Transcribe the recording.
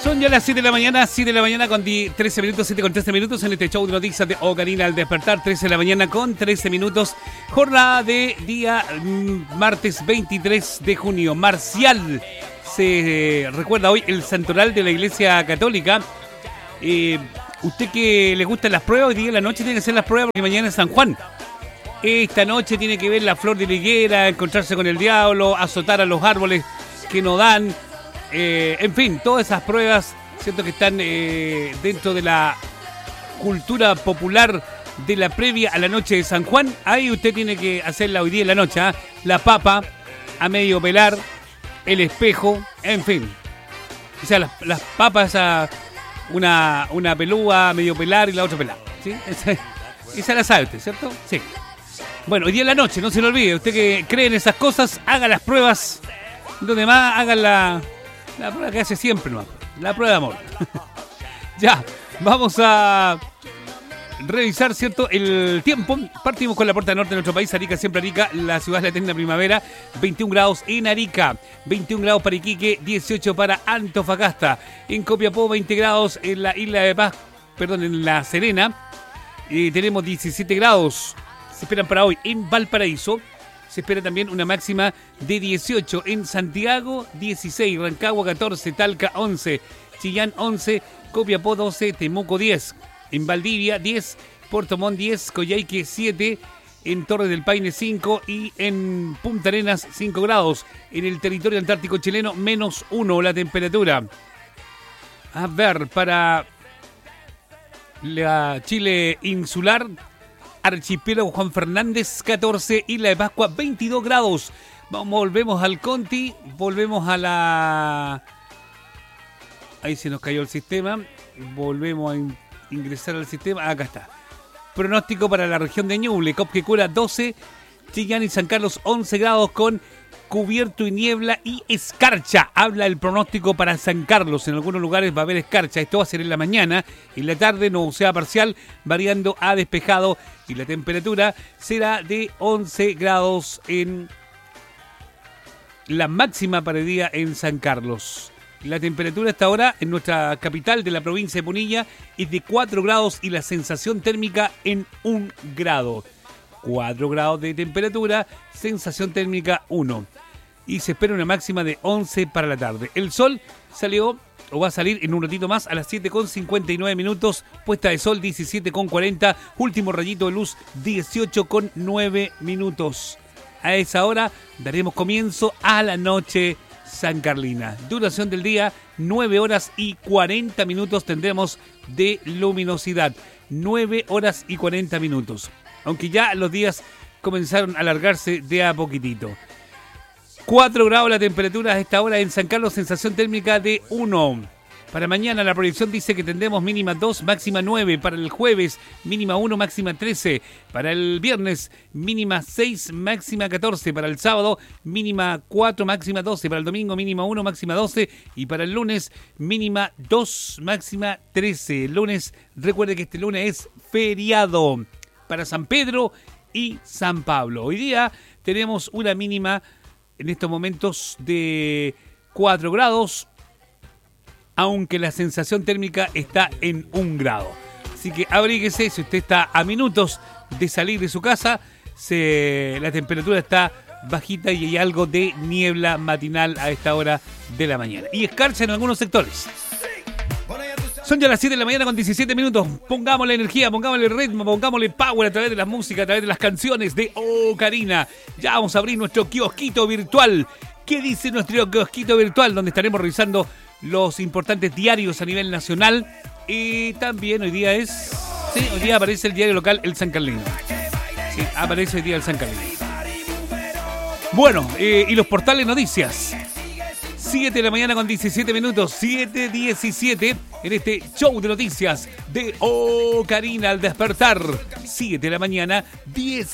Son ya las 7 de la mañana con 13 minutos, 7 con 13 minutos en este show de noticias de Ocarina al despertar, 13 de la mañana con 13 minutos, jornada de día martes 23 de junio, marcial. Se recuerda hoy el santoral de la Iglesia Católica. Usted que le gustan las pruebas, hoy día en la noche tiene que hacer las pruebas porque mañana es San Juan. Esta noche tiene que ver la flor de la higuera, encontrarse con el diablo, azotar a los árboles que no dan. En fin, todas esas pruebas, siento que están dentro de la cultura popular de la previa a la noche de San Juan. Ahí usted tiene que hacerla hoy día en la noche, ¿eh? La papa a medio pelar, el espejo, en fin. O sea, las papas a una pelúa a medio pelar y la otra pelar, ¿sí? Esa la sabe usted, ¿cierto? Sí. Bueno, hoy día en la noche, no se lo olvide. Usted que cree en esas cosas, haga las pruebas. Donde más hagan la prueba que hace siempre, ¿no? La prueba de amor. Ya, vamos a revisar, ¿cierto?, el tiempo. Partimos con la puerta norte de nuestro país, Arica, siempre Arica, la ciudad de la eterna primavera. 21 grados en Arica, 21 grados para Iquique, 18 para Antofagasta. En Copiapó, 20 grados en la isla de Paz, en La Serena. Tenemos 17 grados, se esperan para hoy en Valparaíso. Se espera también una máxima de 18 en Santiago, 16, Rancagua 14, Talca 11, Chillán 11, Copiapó 12, Temuco 10, en Valdivia 10, Puerto Montt 10, Coyhaique 7, en Torres del Paine 5 y en Punta Arenas 5 grados. En el territorio antártico chileno -1 la temperatura. A ver, para la Chile insular, Archipiélago Juan Fernández 14, Isla de Pascua 22 grados. Volvemos al Conti, volvemos a la... Ahí se nos cayó el sistema. Volvemos a ingresar al sistema. Acá está. Pronóstico para la región de Ñuble, Copquecura 12, Chillán y San Carlos 11 grados con cubierto y niebla y escarcha. Habla el pronóstico para San Carlos. En algunos lugares va a haber escarcha. Esto va a ser en la mañana. En la tarde nubosidad parcial, variando a despejado. Y la temperatura será de 11 grados en la máxima para el día en San Carlos. La temperatura hasta ahora en nuestra capital de la provincia de Punilla es de 4 grados y la sensación térmica en 1 grado. 4 grados de temperatura, sensación térmica 1. Y se espera una máxima de 11 para la tarde. El sol salió o va a salir en un ratito más a las 7:59 minutos. Puesta de sol 17:40. Último rayito de luz 18:09 minutos. A esa hora daremos comienzo a la noche sancarlina. Duración del día 9 horas y 40 minutos tendremos de luminosidad. 9 horas y 40 minutos. Aunque ya los días comenzaron a alargarse de a poquitito. 4 grados la temperatura a esta hora en San Carlos, sensación térmica de 1. Para mañana la proyección dice que tendremos mínima 2, máxima 9. Para el jueves, mínima 1, máxima 13. Para el viernes, mínima 6, máxima 14. Para el sábado, mínima 4, máxima 12. Para el domingo, mínima 1, máxima 12. Y para el lunes, mínima 2, máxima 13. El lunes, recuerde que este lunes es feriado para San Pedro y San Pablo. Hoy día tenemos una mínima en estos momentos de 4 grados, aunque la sensación térmica está en 1 grado. Así que abríguese, si usted está a minutos de salir de su casa, la temperatura está bajita y hay algo de niebla matinal a esta hora de la mañana. Y escarcha en algunos sectores. Son ya las 7 de la mañana con 17 minutos. Pongámosle energía, pongámosle ritmo, pongámosle power a través de la música, a través de las canciones de Ocarina. Ya vamos a abrir nuestro kiosquito virtual. ¿Qué dice nuestro kiosquito virtual? Donde estaremos revisando los importantes diarios a nivel nacional. Y también hoy día hoy día aparece el diario local El San Carlino. Sí, aparece hoy día El San Carlino. Bueno, y los portales noticias. 7 de la mañana con 17 minutos, 7:17 en este show de noticias de Ocarina al despertar. 7 de la mañana, 17.